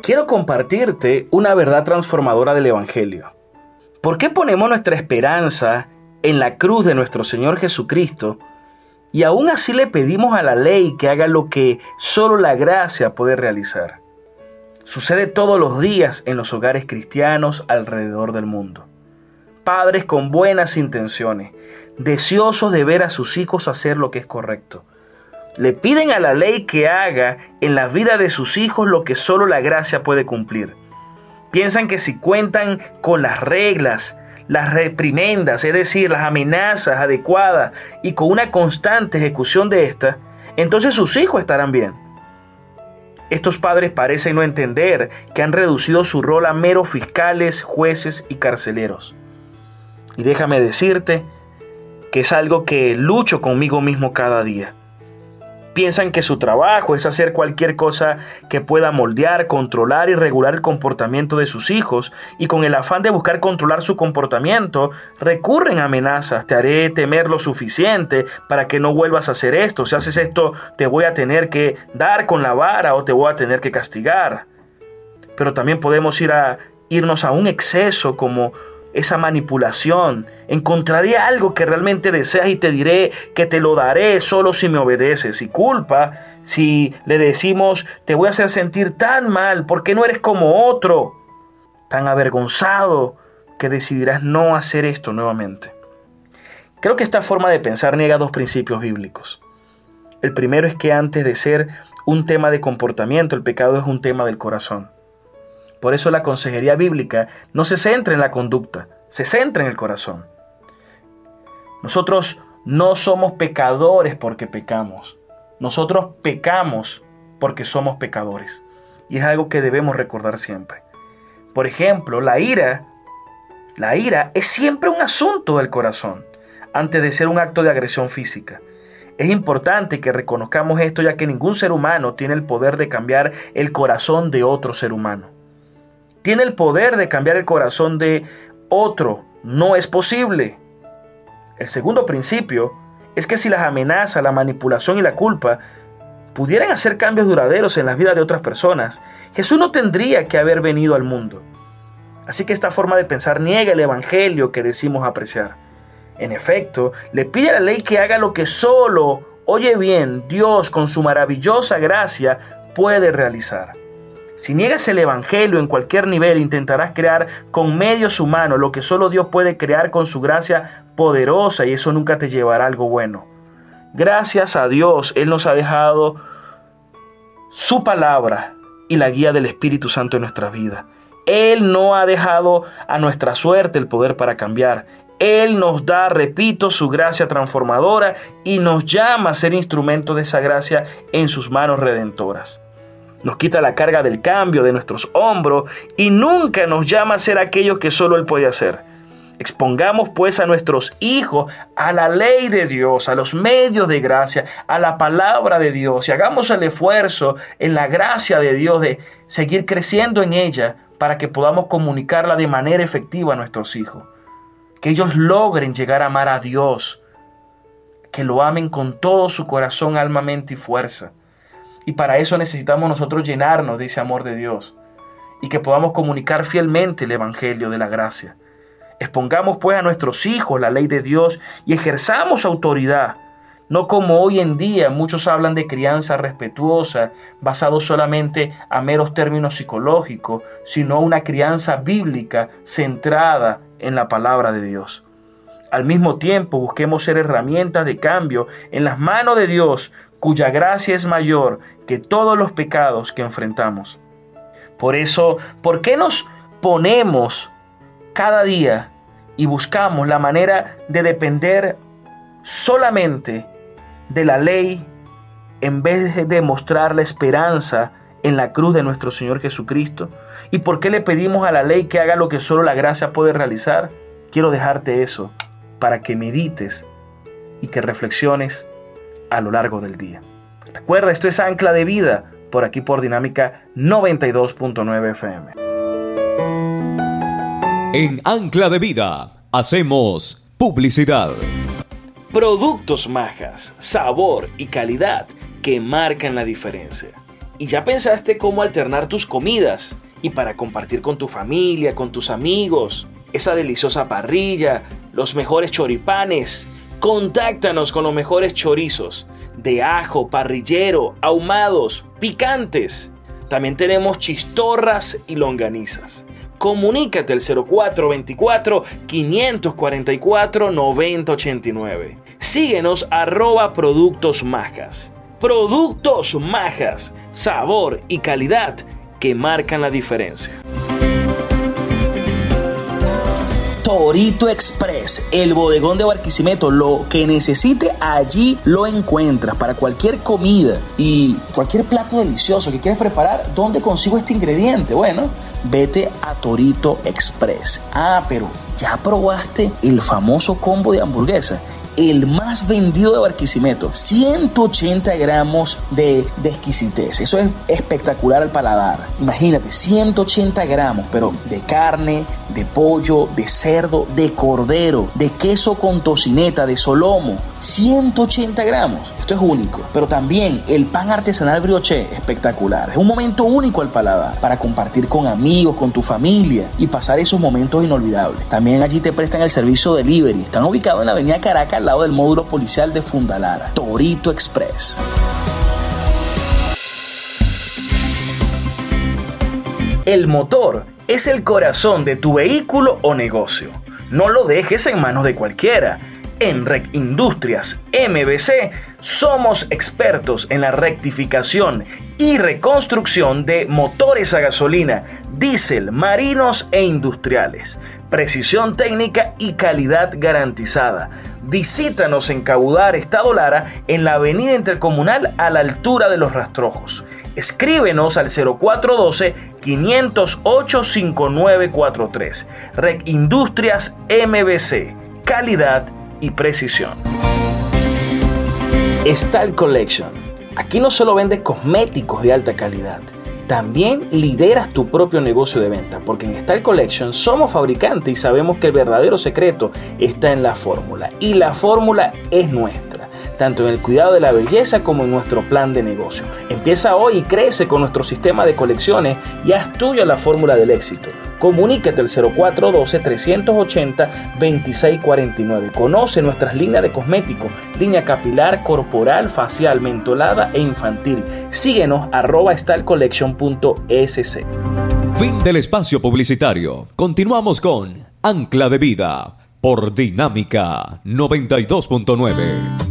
quiero compartirte una verdad transformadora del Evangelio. ¿Por qué ponemos nuestra esperanza en la cruz de nuestro Señor Jesucristo y aún así le pedimos a la ley que haga lo que solo la gracia puede realizar? Sucede todos los días en los hogares cristianos alrededor del mundo. Padres con buenas intenciones, deseosos de ver a sus hijos hacer lo que es correcto, le piden a la ley que haga en la vida de sus hijos lo que solo la gracia puede cumplir. Piensan que si cuentan con las reglas, las reprimendas, es decir, las amenazas adecuadas y con una constante ejecución de estas, entonces sus hijos estarán bien. Estos padres parecen no entender que han reducido su rol a meros fiscales, jueces y carceleros. Y déjame decirte que es algo que lucho conmigo mismo cada día. Piensan que su trabajo es hacer cualquier cosa que pueda moldear, controlar y regular el comportamiento de sus hijos, y con el afán de buscar controlar su comportamiento, recurren a amenazas. Te haré temer lo suficiente para que no vuelvas a hacer esto. Si haces esto, te voy a tener que dar con la vara o te voy a tener que castigar. Pero también podemos irnos a un exceso como esa manipulación. Encontraré algo que realmente deseas y te diré que te lo daré solo si me obedeces. Y culpa si le decimos te voy a hacer sentir tan mal porque no eres como otro, tan avergonzado que decidirás no hacer esto nuevamente. Creo que esta forma de pensar niega dos principios bíblicos. El primero es que antes de ser un tema de comportamiento, el pecado es un tema del corazón. Por eso la consejería bíblica no se centra en la conducta, se centra en el corazón. Nosotros no somos pecadores porque pecamos. Nosotros pecamos porque somos pecadores. Y es algo que debemos recordar siempre. Por ejemplo, la ira es siempre un asunto del corazón, antes de ser un acto de agresión física. Es importante que reconozcamos esto, ya que ningún ser humano tiene el poder de cambiar el corazón de otro ser humano. Tiene el poder de cambiar el corazón de otro. No es posible. El segundo principio es que si las amenazas, la manipulación y la culpa pudieran hacer cambios duraderos en las vidas de otras personas, Jesús no tendría que haber venido al mundo. Así que esta forma de pensar niega el evangelio que decimos apreciar. En efecto, le pide a la ley que haga lo que solo, oye bien, Dios con su maravillosa gracia puede realizar. Si niegas el evangelio en cualquier nivel, intentarás crear con medios humanos lo que solo Dios puede crear con su gracia poderosa, y eso nunca te llevará a algo bueno. Gracias a Dios, Él nos ha dejado su palabra y la guía del Espíritu Santo en nuestra vida. Él no ha dejado a nuestra suerte el poder para cambiar. Él nos da, repito, su gracia transformadora y nos llama a ser instrumentos de esa gracia en sus manos redentoras. Nos quita la carga del cambio de nuestros hombros y nunca nos llama a ser aquello que solo Él puede hacer. Expongamos pues a nuestros hijos a la ley de Dios, a los medios de gracia, a la palabra de Dios, y hagamos el esfuerzo en la gracia de Dios de seguir creciendo en ella para que podamos comunicarla de manera efectiva a nuestros hijos. Que ellos logren llegar a amar a Dios, que lo amen con todo su corazón, alma, mente y fuerza. Y para eso necesitamos nosotros llenarnos de ese amor de Dios y que podamos comunicar fielmente el evangelio de la gracia. Expongamos pues a nuestros hijos la ley de Dios y ejerzamos autoridad, no como hoy en día muchos hablan de crianza respetuosa, basado solamente a meros términos psicológicos, sino una crianza bíblica centrada en la palabra de Dios. Al mismo tiempo, busquemos ser herramientas de cambio en las manos de Dios, cuya gracia es mayor que todos los pecados que enfrentamos. Por eso, ¿por qué nos ponemos cada día y buscamos la manera de depender solamente de la ley en vez de mostrar la esperanza en la cruz de nuestro Señor Jesucristo? ¿Y por qué le pedimos a la ley que haga lo que solo la gracia puede realizar? Quiero dejarte eso para que medites y que reflexiones a lo largo del día. Recuerda, esto es Ancla de Vida, por aquí por Dinámica 92.9 FM. En Ancla de Vida hacemos publicidad. Productos Majas, sabor y calidad que marcan la diferencia. ¿Y ya pensaste cómo alternar tus comidas? Y para compartir con tu familia, con tus amigos, esa deliciosa parrilla, los mejores choripanes. Contáctanos con los mejores chorizos de ajo, parrillero, ahumados, picantes. También tenemos chistorras y longanizas. Comunícate al 0424-544-9089. Síguenos @Productos Majas. Productos Majas, sabor y calidad que marcan la diferencia. Torito Express, el bodegón de Barquisimeto. Lo que necesite allí lo encuentras para cualquier comida y cualquier plato delicioso que quieras preparar. ¿Dónde consigo este ingrediente? Bueno, vete a Torito Express. Pero ¿ya probaste el famoso combo de hamburguesa? El más vendido de Barquisimeto, 180 gramos de exquisitez. Eso es espectacular al paladar. Imagínate, 180 gramos, pero de carne, de pollo, de cerdo, de cordero, de queso con tocineta, de solomo. 180 gramos. Esto es único. Pero también el pan artesanal brioché, espectacular. Es un momento único al paladar para compartir con amigos, con tu familia y pasar esos momentos inolvidables. También allí te prestan el servicio delivery. Están ubicados en la avenida Caracas, al lado del módulo policial de Fundalara. Torito Express. El motor es el corazón de tu vehículo o negocio. No lo dejes en manos de cualquiera. En REC Industrias MBC somos expertos en la rectificación y reconstrucción de motores a gasolina, diésel, marinos e industriales. Precisión técnica y calidad garantizada. Visítanos en Cabudare, Estado Lara, en la avenida Intercomunal a la altura de Los Rastrojos. Escríbenos al 0412-508-5943. REC Industrias MBC. Calidad y precisión. Style Collection. Aquí no solo vendes cosméticos de alta calidad, también lideras tu propio negocio de venta, porque en Style Collection somos fabricantes y sabemos que el verdadero secreto está en la fórmula, y la fórmula es nuestra, tanto en el cuidado de la belleza como en nuestro plan de negocio. Empieza hoy y crece con nuestro sistema de colecciones y haz tuya la fórmula del éxito. Comunícate al 0412-380-2649. Conoce nuestras líneas de cosméticos, línea capilar, corporal, facial, mentolada e infantil. Síguenos @stylecollection.sc. Fin del espacio publicitario. Continuamos con Ancla de Vida por Dinámica 92.9.